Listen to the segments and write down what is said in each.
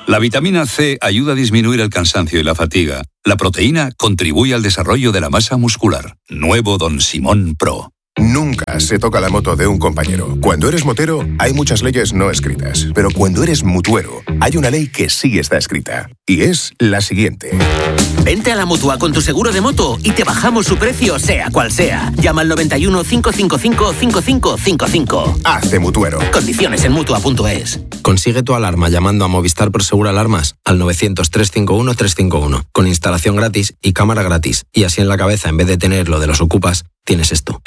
La vitamina C ayuda a disminuir el cansancio y la fatiga. La proteína contribuye al desarrollo de la masa muscular. Nuevo Don Simón Pro. Nunca se toca la moto de un compañero. Cuando eres motero, hay muchas leyes no escritas. Pero cuando eres mutuero, hay una ley que sí está escrita. Y es la siguiente. Vente a la Mutua con tu seguro de moto y te bajamos su precio, sea cual sea. Llama al 91 555 5555. Hazte mutuero. Condiciones en Mutua.es. Consigue tu alarma llamando a Movistar Prosegur Alarmas al 900 351 351. Con instalación gratis y cámara gratis. Y así en la cabeza, en vez de tener lo de los ocupas, tienes esto.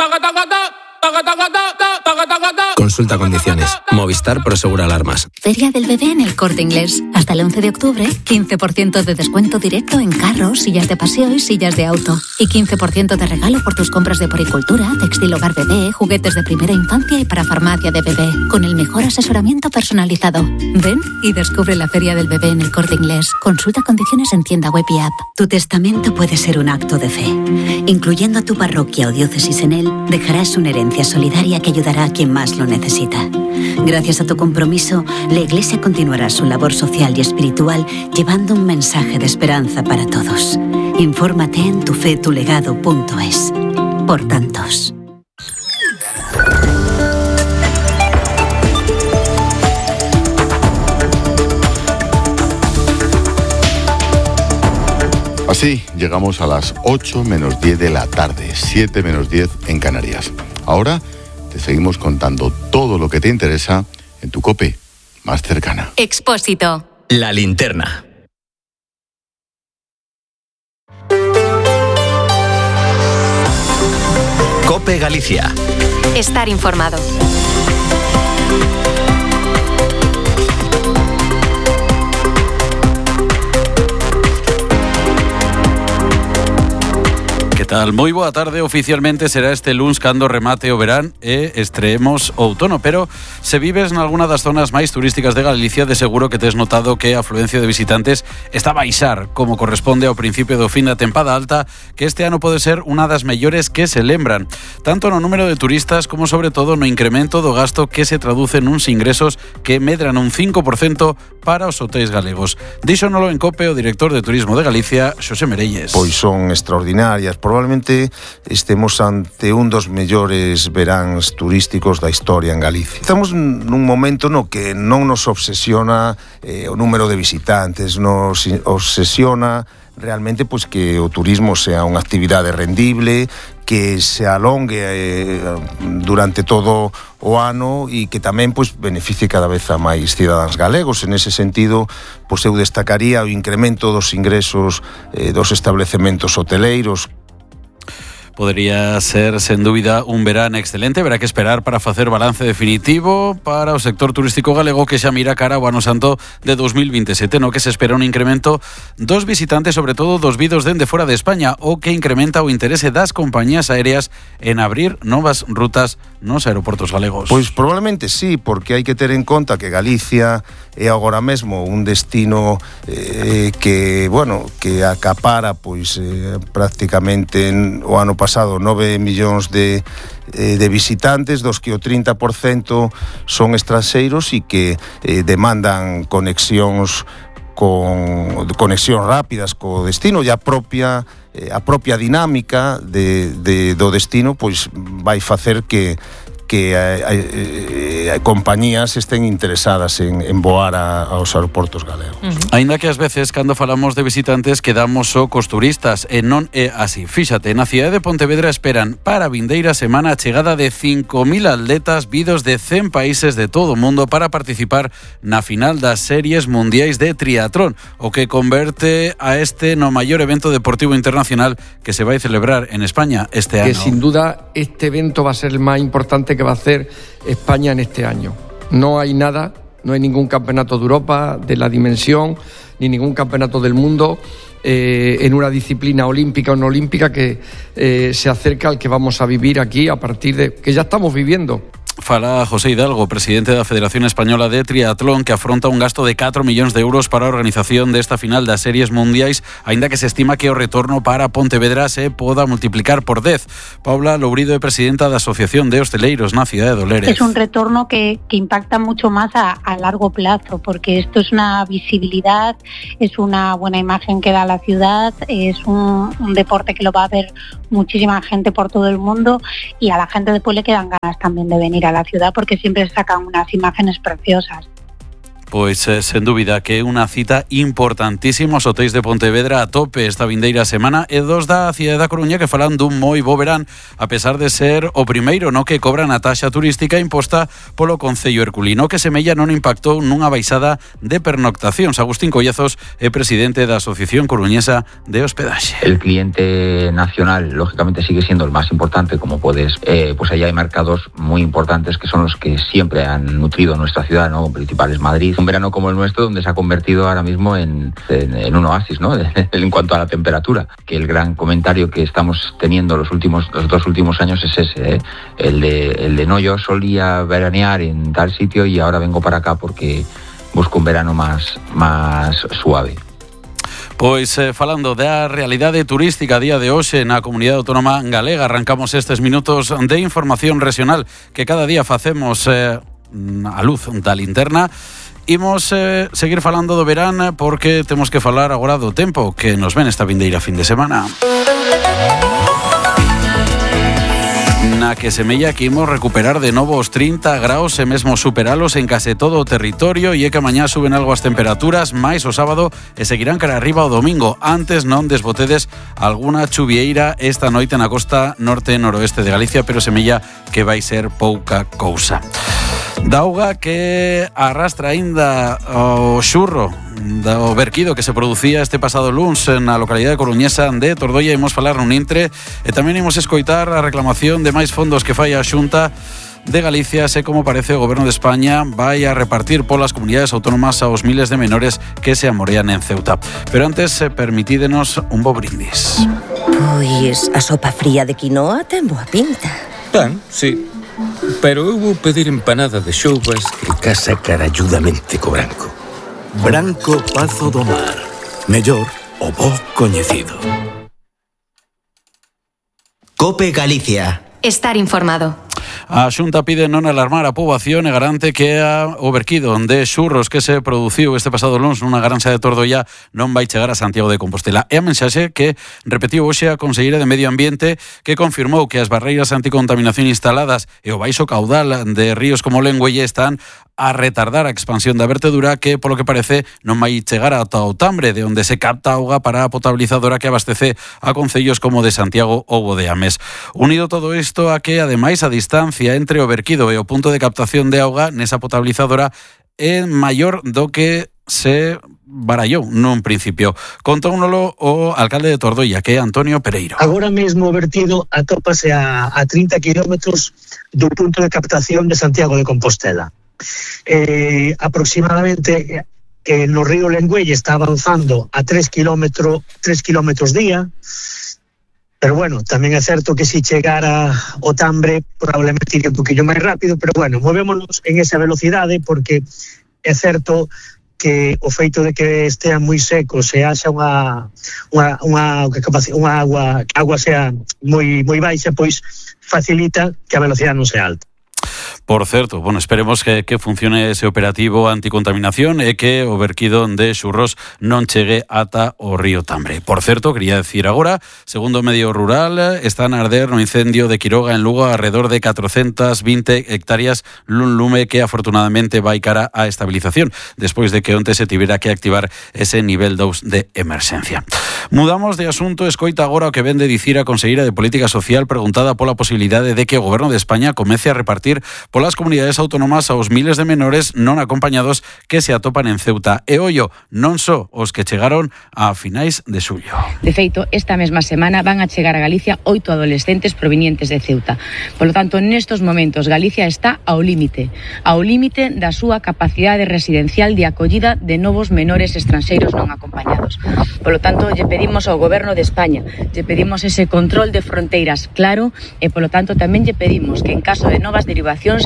Consulta condiciones. Movistar Prosegur Alarmas. Feria del Bebé en El Corte Inglés. Hasta el 11 de octubre, 15% de descuento directo en carros, sillas de paseo y sillas de auto. Y 15% de regalo por tus compras de poricultura, textil hogar bebé, juguetes de primera infancia y para farmacia de bebé. Con el mejor asesoramiento personalizado. Ven y descubre la Feria del Bebé en El Corte Inglés. Consulta condiciones en tienda web y app. Tu testamento puede ser un acto de fe. Incluyendo a tu parroquia o diócesis en él, dejarás una herencia solidaria que ayudará a quien más lo necesita. Gracias a tu compromiso, la Iglesia continuará su labor social y espiritual llevando un mensaje de esperanza para todos. Infórmate en tufetulegado.es. Por tantos. Así llegamos a las 8 menos 10 de la tarde, 7 menos 10 en Canarias. Ahora te seguimos contando todo lo que te interesa en tu COPE más cercana. Expósito. La linterna. COPE Galicia. Estar informado. Que tal? Moi boa tarde. Oficialmente será este luns cando remate o verán e estreemos o outono, pero se vives nalguna das zonas máis turísticas de Galicia, de seguro que tes notado que a afluencia de visitantes está a baixar, como corresponde ao principio do fin da tempada alta, que este ano pode ser unha das mellores que se lembran, tanto no número de turistas como sobre todo no incremento do gasto que se traduce nuns ingresos que medran un 5% para os hotéis galegos. Díxonolo en COPE o director de Turismo de Galicia, Xosé Merelles. Pois son extraordinarias. Probablemente estemos ante un dos mellores veráns turísticos da historia en Galicia. Estamos nun momento no que non nos obsesiona o número de visitantes, nos obsesiona realmente pois que o turismo sea unha actividade rendible, que se alongue durante todo o ano e que tamén pois beneficie cada vez a máis cidadáns galegos. En ese sentido, pois eu destacaría o incremento dos ingresos dos establecementos hoteleiros. Podería ser, sen dúbida, un verán excelente. Verá que esperar para facer balance definitivo para o sector turístico galego que xa mira cara ao ano santo de 2027, no que se espera un incremento dos visitantes, sobre todo dos vidos dende fora de España, o que incrementa o interese das compañías aéreas en abrir novas rutas nos aeroportos galegos. Pois probablemente sí, porque hai que ter en conta que Galicia é agora mesmo un destino que acapara pois prácticamente o ano pasado 9 millóns de visitantes, dos que o 30% son estranxeiros e que demandan conexións rápidas co destino, e a propia dinámica do destino pois vai facer que compañías estén interesadas en voar aos aeroportos galegos. Aínda que ás veces, cando falamos de visitantes, quedamos só cos turistas, e non é así. Fíxate, na cidade de Pontevedra esperan para a vindeira semana a chegada de 5.000 atletas vidos de 100 países de todo o mundo para participar na final das series mundiais de triatlón, o que converte a este no maior evento deportivo internacional que se vai celebrar en España este ano. Que sin duda este evento va a ser el más importante que va a hacer España en este año. No hay nada, no hay ningún campeonato de Europa de la dimensión, ni ningún campeonato del mundo en una disciplina olímpica o no olímpica que se acerca al que vamos a vivir aquí a partir de que ya estamos viviendo. fala José Hidalgo, presidente da Federación Española de Triatlón, que afronta un gasto de 4 millóns de euros para a organización desta final das series mundiais, aínda que se estima que o retorno para Pontevedra se poda multiplicar por 10. Paula Lourido é presidenta da Asociación de Hosteleiros na cidade de Oleiros. Es un retorno que impacta mucho más a largo plazo, porque esto es una visibilidad, es una buena imagen que da la ciudad, es un deporte que lo va a ver muchísima gente por todo el mundo, y a la gente después le quedan ganas también de venir a la ciudad porque siempre sacan unas imágenes preciosas. Pois, sen dúbida, que é unha cita importantísima. Os hotéis de Pontevedra a tope esta vindeira semana e dos da cidade da Coruña que falan dun moi bo verán, a pesar de ser o primeiro no que cobran a taxa turística imposta polo Concello Herculino, que semella non impactou nunha baixada de pernoctacións. Agustín Collazos é presidente da Asociación Coruñesa de Hospedaxe. El cliente nacional, lógicamente, sigue siendo el más importante, como puedes, pues allá hay mercados muy importantes que son los que siempre han nutrido nuestra ciudad, ¿no? Principal es Madrid. Un verano como el nuestro, donde se ha convertido ahora mismo en un oasis, ¿no? En cuanto a la temperatura. Que el gran comentario que estamos teniendo los 2 últimos años es ese, el de no, yo solía veranear en tal sitio y ahora vengo para acá porque busco un verano más suave. Pois falando da realidade turística a día de hoxe na comunidade autónoma galega, arrancamos estes minutos de información regional que cada día facemos a luz da linterna. Imos seguir falando do verán porque temos que falar agora do tempo que nos ven esta vindeira fin de semana. Na que semella que imos recuperar de novo os 30 graus e mesmo superalos en case todo o territorio, e é que mañá suben algo as temperaturas máis o sábado e seguirán cara arriba o domingo. Antes non desbotedes alguna chuvieira esta noite na costa norte e noroeste de Galicia, pero semella que vai ser pouca cousa. Da auga que arrastra aínda o xurro do verquido que se producía este pasado luns na localidade coruñesa de Tordoia. Imos falar nun intre e tamén imos escoitar a reclamación de máis fondos que fai a Xunta de Galicia, se como parece o Goberno de España vai a repartir polas comunidades autónomas aos miles de menores que se amorean en Ceuta. Pero antes, permitídenos un bo brindis. Pois a sopa fría de quinoa ten boa pinta. Tan, sí. Pero eu vou pedir empanada de xoubas que casa caralludamente co branco. Branco Pazo do Mar. Mellor o bo coñecido. COPE Galicia. Estar informado. A Xunta pide non alarmar a poboación e garante que o verquido de xurros que se produciu este pasado luns nunha granxa de Tordoia non vai chegar a Santiago de Compostela. É a mensaxe que repetiu hoxe a conselleira de Medio Ambiente, que confirmou que as barreiras anticontaminación instaladas e o baixo caudal de ríos como Lengüelle están a retardar a expansión da vertedura que, polo que parece, non vai chegar ata o Tambre, de onde se capta auga para a potabilizadora que abastece a concellos como de Santiago ou o de Ames. Unido todo isto a que, ademais, a distancia entre o verquido e o punto de captación de auga nesa potabilizadora é maior do que se barallou nun principio. Contóunolo o alcalde de Tordoia, que é Antonio Pereiro. Agora mesmo o vertido atópase a 30 kilómetros do punto de captación de Santiago de Compostela. Aproximadamente no río Lengüelle está avanzando a 3 kilómetros día, pero bueno, tamén é certo que se chegara ao Tambre probablemente iría un poquillo máis rápido, pero bueno, movémonos en esa velocidade porque é certo que o feito de que estea moi seco, se haxa unha agua sea moi baixa, pois facilita que a velocidade non sea alta. Por certo, bueno, esperemos que funcione ese operativo anticontaminación e que o verquido de xurros non chegue ata o río Tambre. Por certo, quería decir agora, segundo Medio Rural, están a arder no incendio de Quiroga en Lugo alrededor de 420 hectáreas lun lume que afortunadamente vai cara a estabilización, despois de que onte se tivera que activar ese nivel 2 de emerxencia. Mudamos de asunto, escoita agora o que vende dicir a conselleira de Política Social preguntada pola posibilidade de que o Goberno de España comece a repartir polas comunidades autónomas aos miles de menores non acompañados que se atopan en Ceuta. E ollo, non só os que chegaron a finais de xullo. De feito, esta mesma semana van a chegar a Galicia 8 adolescentes provenientes de Ceuta. Por lo tanto, nestos momentos, Galicia está ao límite da súa capacidade residencial de acollida de novos menores estranxeiros non acompañados. Por lo tanto, lle pedimos ao Goberno de España, lle pedimos ese control de fronteiras claro e, por lo tanto, tamén lle pedimos que en caso de novas derivacións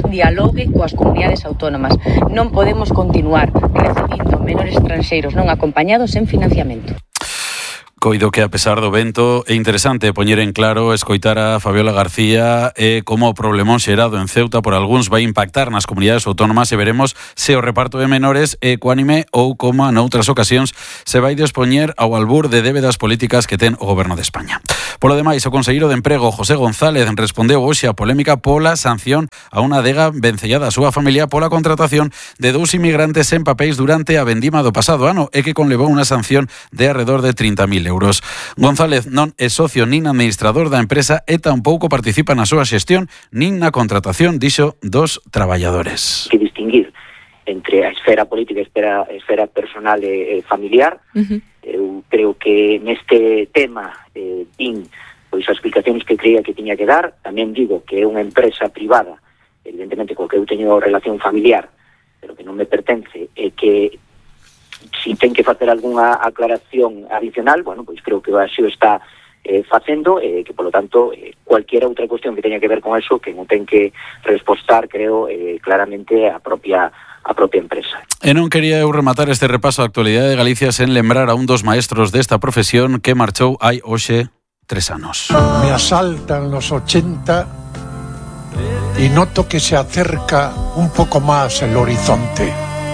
dialogue coas comunidades autónomas. Non podemos continuar recibindo menores estranxeiros non acompañados en financiamento. Coido que, a pesar do vento, é interesante poñer en claro, escoitar a Fabiola García como o problemón xerado en Ceuta por algúns vai impactar nas comunidades autónomas e veremos se o reparto de menores é ecuánime ou, como noutras ocasións, se vai dispoñer ao albur de débedas políticas que ten o Goberno de España. Polo demais, o conselleiro de Emprego, José González, respondeu hoxe a polémica pola sanción a unha adega vencellada a súa familia pola contratación de 2 inmigrantes sen papéis durante a vendima do pasado ano e que conlevou unha sanción de alrededor de 30.000 euros. González non é socio nin administrador da empresa e tampouco participa na súa xestión nin na contratación, dixo, dos traballadores. Que distinguir entre a esfera política e a esfera personal e familiar. Eu creo que neste tema din pois as explicacións que creía que tiña que dar. Tamén digo que é unha empresa privada, evidentemente co que eu teño relación familiar, pero que non me pertence, e que si ten que facer algunha aclaración adicional, bueno, pois creo que así o está facendo, que polo tanto cualquiera outra cuestión que teña que ver con eso que non ten que respostar, creo, claramente a propia empresa. E non quería eu rematar este repaso á actualidade de Galicia sen lembrar a un dos maestros desta profesión que marchou hai hoxe 3 anos. Me asaltan los 80 y noto que se acerca un poco más el horizonte.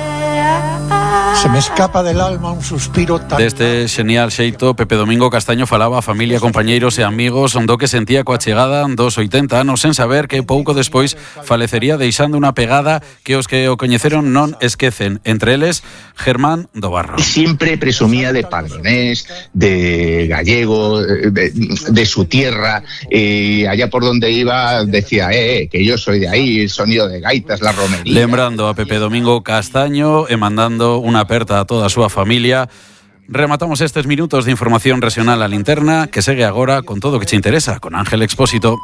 Se me escapa del alma un suspiro tan... Deste xenial xeito, Pepe Domingo Castaño falaba a familia, compañeiros e amigos do que sentía coa chegada dos 80 anos sen saber que pouco despois falecería deixando unha pegada que os que o coñeceron non esquecen, entre eles Germán do Barro. Siempre presumía de padronés, de gallego, de su tierra, allá por donde iba decía que yo soy de ahí, el sonido de gaitas, la romería. Lembrando a Pepe Domingo Castaño e mandando unha aperta a toda a súa familia. Rematamos estes minutos de información regional a linterna, que segue agora con todo o que te interesa, con Ángel Expósito.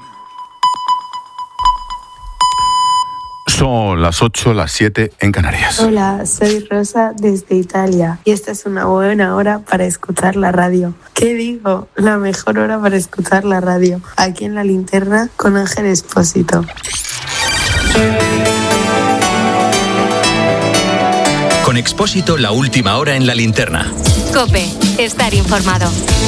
Son las 8, las 7 en Canarias. Hola, soy Rosa desde Italia y esta es una buena hora para escuchar la radio. ¿Qué digo? La mejor hora para escuchar la radio. Aquí en la linterna con Ángel Expósito. Con Expósito, la última hora en la linterna. COPE, estar informado.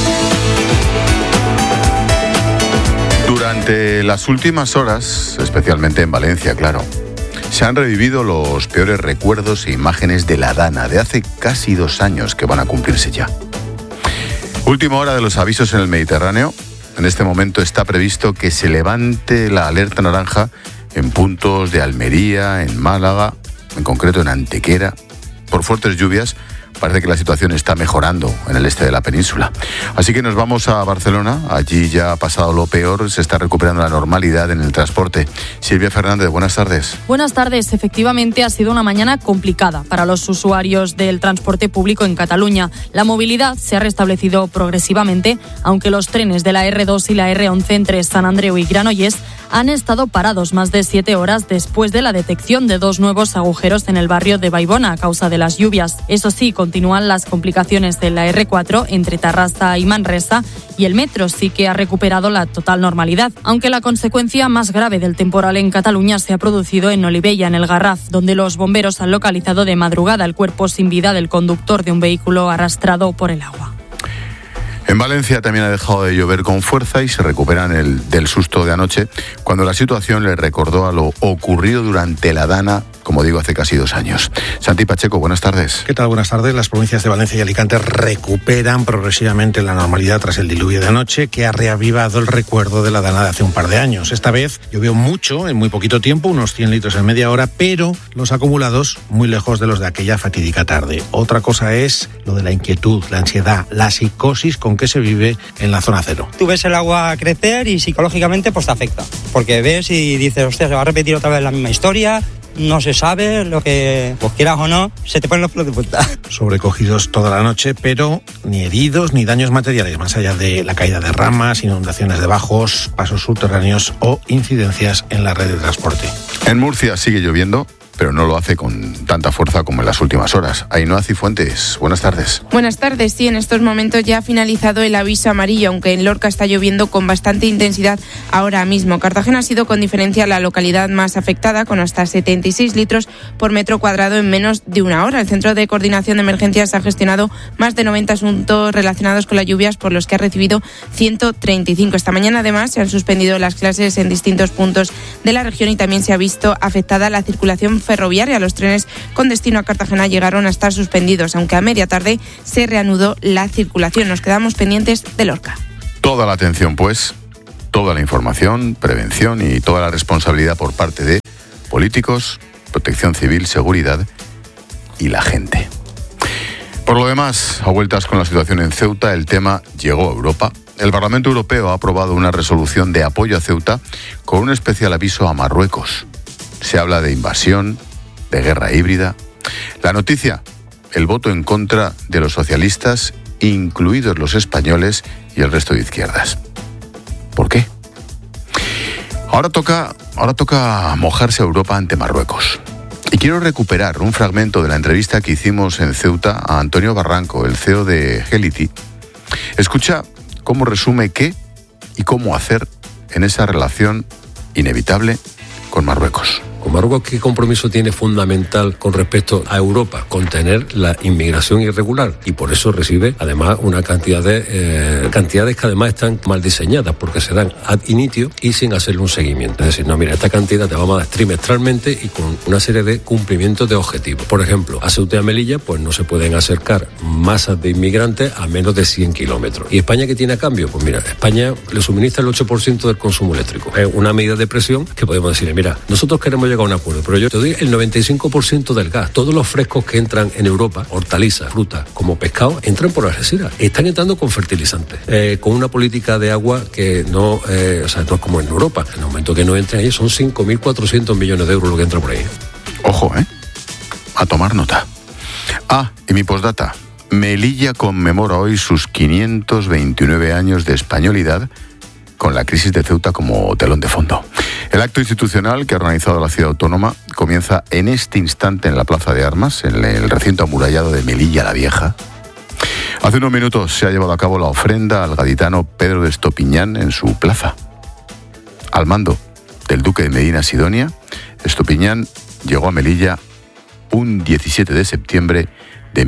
Durante las últimas horas, especialmente en Valencia, claro, se han revivido los peores recuerdos e imágenes de la Dana de hace casi 2 años que van a cumplirse ya. Última hora de los avisos en el Mediterráneo. En este momento está previsto que se levante la alerta naranja en puntos de Almería, en Málaga, en concreto en Antequera. Por fuertes lluvias, parece que la situación está mejorando en el este de la península. Así que nos vamos a Barcelona. Allí ya ha pasado lo peor, se está recuperando la normalidad en el transporte. Silvia Fernández, buenas tardes. Buenas tardes. Efectivamente, ha sido una mañana complicada para los usuarios del transporte público en Cataluña. La movilidad se ha restablecido progresivamente, aunque los trenes de la R2 y la R11 entre Sant Andreu y Granollers han estado parados más de 7 horas después de la detección de 2 nuevos agujeros en el barrio de Baibona a causa de las lluvias. Eso sí, continúan las complicaciones de la R4 entre Tarrasa y Manresa, y el metro sí que ha recuperado la total normalidad, aunque la consecuencia más grave del temporal en Cataluña se ha producido en Olivella, en el Garraf, donde los bomberos han localizado de madrugada el cuerpo sin vida del conductor de un vehículo arrastrado por el agua. En Valencia también ha dejado de llover con fuerza y se recuperan del susto de anoche, cuando la situación le recordó a lo ocurrido durante la Dana, como digo, hace casi 2 años. Santi Pacheco, buenas tardes. ¿Qué tal? Buenas tardes. Las provincias de Valencia y Alicante recuperan progresivamente la normalidad tras el diluvio de anoche, que ha reavivado el recuerdo de la Dana de hace un par de años. Esta vez llovió mucho, en muy poquito tiempo, unos 100 litros en media hora, pero los acumulados muy lejos de los de aquella fatídica tarde. Otra cosa es lo de la inquietud, la ansiedad, la psicosis con que se vive en la zona cero. Tú ves el agua crecer y psicológicamente pues te afecta, porque ves y dices, hostia, se va a repetir otra vez la misma historia, no se sabe lo que, pues quieras o no, se te ponen los pelos de punta. Sobrecogidos toda la noche, pero ni heridos ni daños materiales, más allá de la caída de ramas, inundaciones de bajos, pasos subterráneos o incidencias en la red de transporte. En Murcia sigue lloviendo. pero no lo hace con tanta fuerza como en las últimas horas. Ainhoa Cifuentes, buenas tardes. Buenas tardes. Sí, en estos momentos ya ha finalizado el aviso amarillo, aunque en Lorca está lloviendo con bastante intensidad ahora mismo. Cartagena ha sido con diferencia la localidad más afectada, con hasta 76 litros por metro cuadrado en menos de una hora. El Centro de Coordinación de Emergencias ha gestionado más de 90 asuntos relacionados con las lluvias, por los que ha recibido 135. Esta mañana, además, se han suspendido las clases en distintos puntos de la región y también se ha visto afectada la circulación ferroviaria. Los trenes con destino a Cartagena llegaron a estar suspendidos, aunque a media tarde se reanudó la circulación. Nos quedamos pendientes de Lorca. Toda la atención, pues, toda la información, prevención y toda la responsabilidad por parte de políticos, Protección Civil, Seguridad y la gente. Por lo demás, a vueltas con la situación en Ceuta, el tema llegó a Europa. El Parlamento Europeo ha aprobado una resolución de apoyo a Ceuta con un especial aviso a Marruecos. Se habla de invasión, de guerra híbrida. La noticia, el voto en contra de los socialistas, incluidos los españoles y el resto de izquierdas. ¿Por qué? Ahora toca mojarse a Europa ante Marruecos. Y quiero recuperar un fragmento de la entrevista que hicimos en Ceuta a Antonio Barranco, el CEO de Gelity. Escucha cómo resume qué y cómo hacer en esa relación inevitable con Marruecos. Con Marruecos, ¿qué compromiso tiene fundamental con respecto a Europa? Contener la inmigración irregular, y por eso recibe además una cantidad de cantidades que además están mal diseñadas, porque se dan ad initio y sin hacerle un seguimiento. Es decir, no, mira, esta cantidad te vamos a dar trimestralmente y con una serie de cumplimientos de objetivos. Por ejemplo, a Ceuta y a Melilla pues no se pueden acercar masas de inmigrantes a menos de 100 kilómetros. ¿Y España qué tiene a cambio? Pues mira, España le suministra el 8% del consumo eléctrico. Es una medida de presión que podemos decirle, mira, nosotros queremos llegar a un acuerdo, pero yo te doy el 95% del gas. Todos los frescos que entran en Europa, hortalizas, frutas, como pescado, entran por Algeciras. Están entrando con fertilizantes, con una política de agua que no es como en Europa. En el momento que no entren ahí son 5.400 millones de euros lo que entra por ahí. Ojo, a tomar nota. Y mi postdata. Melilla conmemora hoy sus 529 años de españolidad, con la crisis de Ceuta como telón de fondo. El acto institucional que ha organizado la ciudad autónoma comienza en este instante en la Plaza de Armas, en el recinto amurallado de Melilla la Vieja. Hace unos minutos se ha llevado a cabo la ofrenda al gaditano Pedro de Estopiñán en su plaza. Al mando del duque de Medina Sidonia, Estopiñán llegó a Melilla un 17 de septiembre de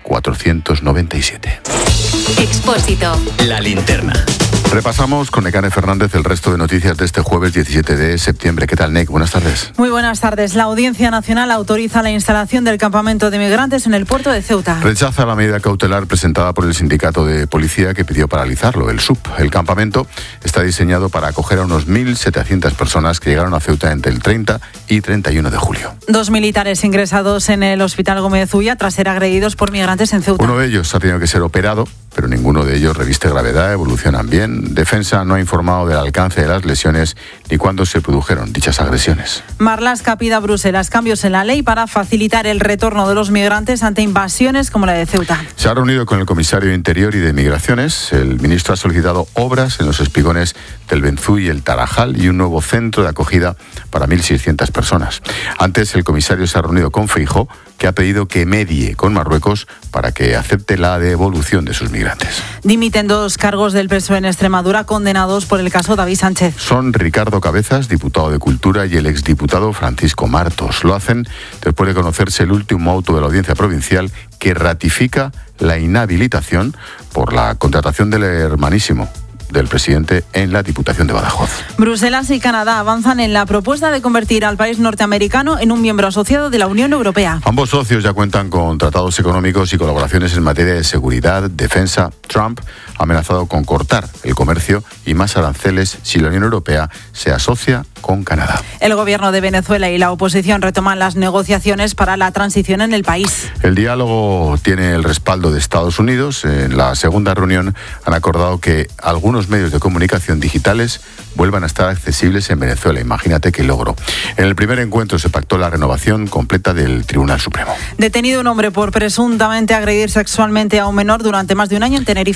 1497. Expósito. La linterna. Repasamos con Nekane Fernández el resto de noticias de este jueves 17 de septiembre. ¿Qué tal, Nek? Buenas tardes. Muy buenas tardes. La Audiencia Nacional autoriza la instalación del campamento de migrantes en el puerto de Ceuta. Rechaza la medida cautelar presentada por el sindicato de policía que pidió paralizarlo, el SUP. El campamento está diseñado para acoger a unos 1.700 personas que llegaron a Ceuta entre el 30 y 31 de julio. 2 militares ingresados en el Hospital Gómez Ulla tras ser agredidos por migrantes en Ceuta. Uno de ellos ha tenido que ser operado, pero ninguno de ellos reviste gravedad, evolucionan bien. Defensa no ha informado del alcance de las lesiones ni cuándo se produjeron dichas agresiones. Marlaska pide a Bruselas cambios en la ley para facilitar el retorno de los migrantes ante invasiones como la de Ceuta. Se ha reunido con el comisario de Interior y de Migraciones. El ministro ha solicitado obras en los espigones del Benzú y el Tarajal y un nuevo centro de acogida para 1.600 personas. Antes, el comisario se ha reunido con Feijóo, que ha pedido que medie con Marruecos para que acepte la devolución de sus migrantes. Dimiten 2 cargos del PSOE en Extremadura condenados por el caso David Sánchez. Son Ricardo Cabezas, diputado de Cultura, y el exdiputado Francisco Martos. Lo hacen después de conocerse el último auto de la Audiencia Provincial que ratifica la inhabilitación por la contratación del hermanísimo del presidente en la Diputación de Badajoz. Bruselas y Canadá avanzan en la propuesta de convertir al país norteamericano en un miembro asociado de la Unión Europea. Ambos socios ya cuentan con tratados económicos y colaboraciones en materia de seguridad, defensa. Trump ha amenazado con cortar el comercio y más aranceles si la Unión Europea se asocia con Canadá. El gobierno de Venezuela y la oposición retoman las negociaciones para la transición en el país. El diálogo tiene el respaldo de Estados Unidos. En la segunda reunión han acordado que algunos medios de comunicación digitales vuelvan a estar accesibles en Venezuela. Imagínate qué logro. En el primer encuentro se pactó la renovación completa del Tribunal Supremo. Detenido un hombre por presuntamente agredir sexualmente a un menor durante más de un año en Tenerife.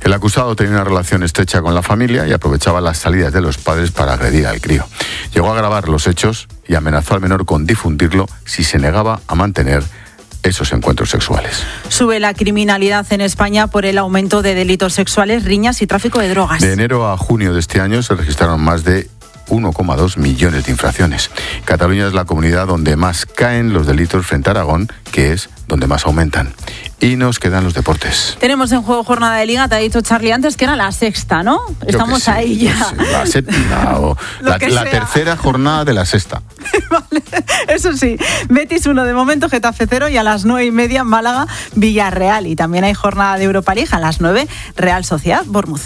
El acusado tenía una relación estrecha con la familia y aprovechaba las salidas de los padres para agredir al crío. Llegó a grabar los hechos y amenazó al menor con difundirlo si se negaba a mantener esos encuentros sexuales. Sube la criminalidad en España por el aumento de delitos sexuales, riñas y tráfico de drogas. De enero a junio de este año se registraron más de 1,2 millones de infracciones. Cataluña es la comunidad donde más caen los delitos frente a Aragón, que es donde más aumentan. Y nos quedan los deportes. Tenemos en juego jornada de Liga, te ha dicho Charlie antes que era la sexta, ¿no? Estamos ahí ya. La séptima o la tercera jornada de la sexta. Vale, eso sí, Betis 1 de momento, Getafe 0 y a las 9:30 Málaga, Villarreal. Y también hay jornada de Europa League a las 9, Real Sociedad, Bournemouth.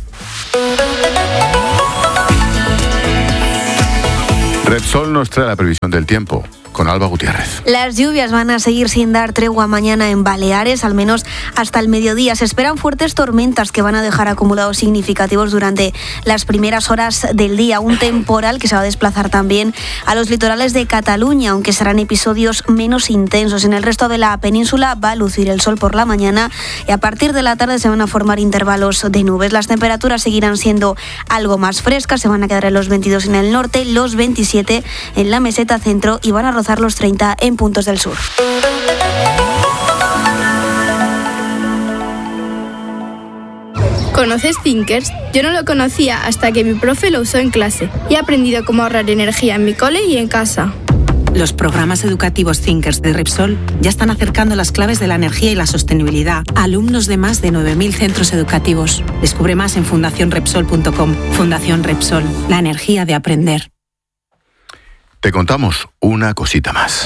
Repsol nos trae la previsión del tiempo con Alba Gutiérrez. Las lluvias van a seguir sin dar tregua mañana en Baleares, al menos hasta el mediodía. Se esperan fuertes tormentas que van a dejar acumulados significativos durante las primeras horas del día. Un temporal que se va a desplazar también a los litorales de Cataluña, aunque serán episodios menos intensos. En el resto de la península va a lucir el sol por la mañana y a partir de la tarde se van a formar intervalos de nubes. Las temperaturas seguirán siendo algo más frescas, se van a quedar en los 22 en el norte, los 27 en la meseta centro y van a rozar los 30 en puntos del sur. ¿Conoces Thinkers? Yo no lo conocía hasta que mi profe lo usó en clase y he aprendido cómo ahorrar energía en mi cole y en casa. Los programas educativos Thinkers de Repsol ya están acercando las claves de la energía y la sostenibilidad a alumnos de más de 9.000 centros educativos. Descubre más en fundacionrepsol.com. Fundación Repsol, la energía de aprender. Te contamos una cosita más.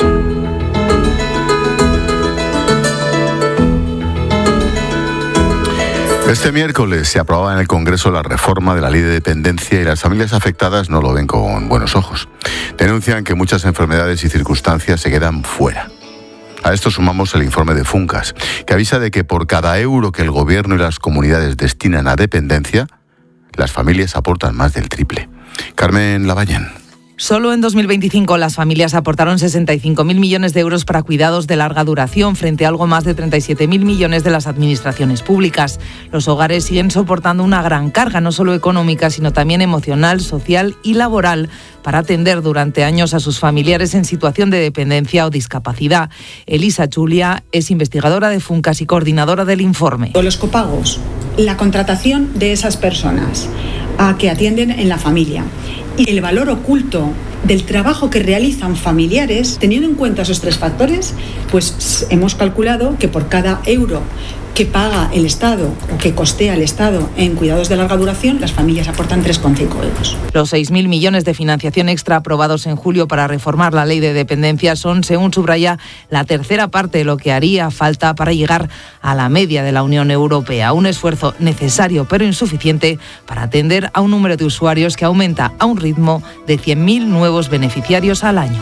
Este miércoles se aprobaba en el Congreso la reforma de la ley de dependencia y las familias afectadas no lo ven con buenos ojos. Denuncian que muchas enfermedades y circunstancias se quedan fuera. A esto sumamos el informe de Funcas, que avisa de que por cada euro que el gobierno y las comunidades destinan a dependencia, las familias aportan más del triple. Carmen Lavallén. Solo en 2025 las familias aportaron 65.000 millones de euros para cuidados de larga duración, frente a algo más de 37.000 millones de las administraciones públicas. Los hogares siguen soportando una gran carga, no solo económica, sino también emocional, social y laboral, para atender durante años a sus familiares en situación de dependencia o discapacidad. Elisa Chulia es investigadora de Funcas y coordinadora del informe. Los copagos, la contratación de esas personas a que atienden en la familia y el valor oculto del trabajo que realizan familiares, teniendo en cuenta esos tres factores, pues hemos calculado que por cada euro que paga el Estado o que costea el Estado en cuidados de larga duración, las familias aportan 3,5 euros. Los 6.000 millones de financiación extra aprobados en julio para reformar la ley de dependencia son, según subraya, la tercera parte de lo que haría falta para llegar a la media de la Unión Europea. Un esfuerzo necesario pero insuficiente para atender a un número de usuarios que aumenta a un ritmo de 100.000 nuevos beneficiarios al año.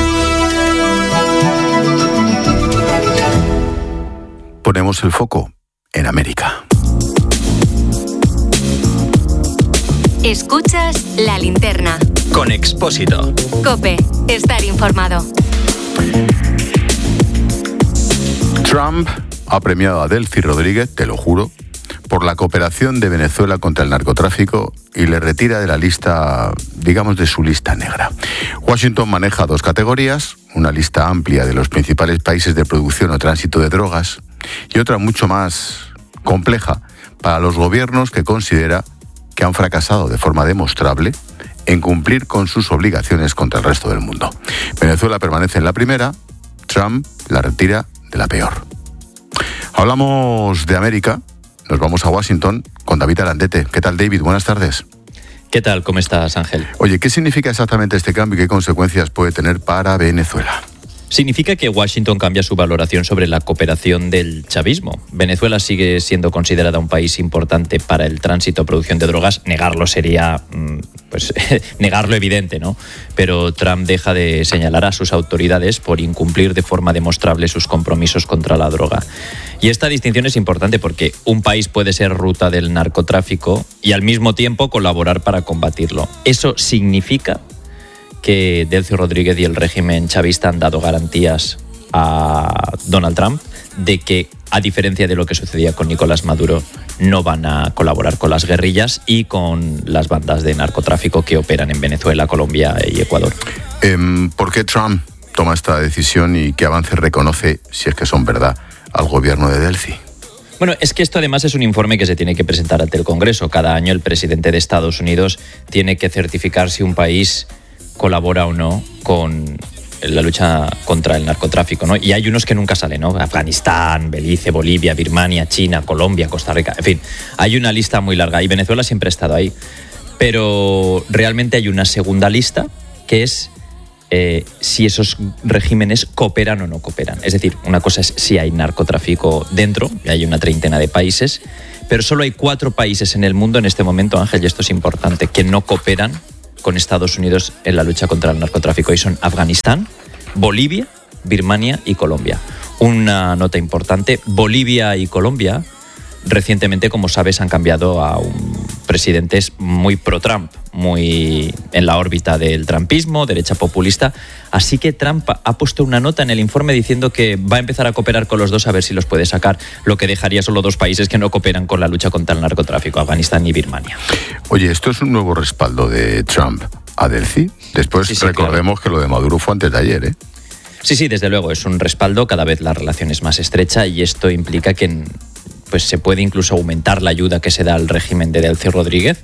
Ponemos el foco en América. Escuchas La Linterna. Con Expósito. COPE. Estar informado. Trump ha premiado a Delcy Rodríguez, te lo juro, por la cooperación de Venezuela contra el narcotráfico y le retira de la lista, digamos, de su lista negra. Washington maneja dos categorías, una lista amplia de los principales países de producción o tránsito de drogas y otra mucho más compleja para los gobiernos que considera que han fracasado de forma demostrable en cumplir con sus obligaciones contra el resto del mundo. Venezuela permanece en la primera, Trump la retira de la peor. Hablamos de América, nos vamos a Washington con David Arandete. ¿Qué tal, David? Buenas tardes. ¿Qué tal? ¿Cómo estás, Ángel? Oye, ¿qué significa exactamente este cambio y qué consecuencias puede tener para Venezuela? Significa que Washington cambia su valoración sobre la cooperación del chavismo. Venezuela sigue siendo considerada un país importante para el tránsito o producción de drogas. Negarlo sería, negar lo evidente, ¿no? Pero Trump deja de señalar a sus autoridades por incumplir de forma demostrable sus compromisos contra la droga. Y esta distinción es importante porque un país puede ser ruta del narcotráfico y al mismo tiempo colaborar para combatirlo. Eso significa que Delcy Rodríguez y el régimen chavista han dado garantías a Donald Trump de que a diferencia de lo que sucedía con Nicolás Maduro, no van a colaborar con las guerrillas y con las bandas de narcotráfico que operan en Venezuela, Colombia y Ecuador. ¿Por qué Trump toma esta decisión y qué avances reconoce, si es que son verdad, al gobierno de Delcy? Bueno, es que esto además es un informe que se tiene que presentar ante el Congreso. Cada año el presidente de Estados Unidos tiene que certificar si un país colabora o no con la lucha contra el narcotráfico, ¿no? Y hay unos que nunca salen, ¿no? Afganistán, Belice, Bolivia, Birmania, China, Colombia, Costa Rica, en fin, hay una lista muy larga y Venezuela siempre ha estado ahí. Pero realmente hay una segunda lista que es si esos regímenes cooperan o no cooperan. Es decir, una cosa es si hay narcotráfico dentro, y hay una treintena de países, pero solo hay 4 países en el mundo en este momento, Ángel, y esto es importante, que no cooperan con Estados Unidos en la lucha contra el narcotráfico, y son Afganistán, Bolivia, Birmania y Colombia. Una nota importante, Bolivia y Colombia recientemente, como sabes, han cambiado a presidentes muy pro-Trump, muy en la órbita del trumpismo, derecha populista. Así que Trump ha puesto una nota en el informe diciendo que va a empezar a cooperar con los dos a ver si los puede sacar, lo que dejaría solo 2 países que no cooperan con la lucha contra el narcotráfico, Afganistán y Birmania. Oye, ¿esto es un nuevo respaldo de Trump a Delcy? Después sí, recordemos que lo de Maduro fue antes de ayer, ¿eh? Sí, desde luego, es un respaldo, cada vez la relación es más estrecha y esto implica que pues se puede incluso aumentar la ayuda que se da al régimen de Delcy Rodríguez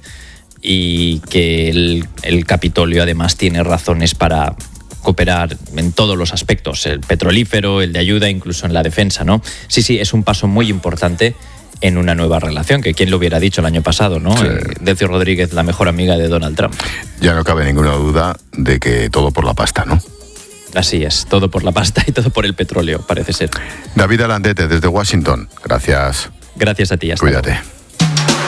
y que el Capitolio además tiene razones para cooperar en todos los aspectos, el petrolífero, el de ayuda, incluso en la defensa, ¿no? Sí, es un paso muy importante en una nueva relación, que quién lo hubiera dicho el año pasado, ¿no? Sí. Delcy Rodríguez, la mejor amiga de Donald Trump. Ya no cabe ninguna duda de que todo por la pasta, ¿no? Así es, todo por la pasta y todo por el petróleo, parece ser. David Alandete, desde Washington. Gracias. Gracias a ti. Hasta Cuídate. luego.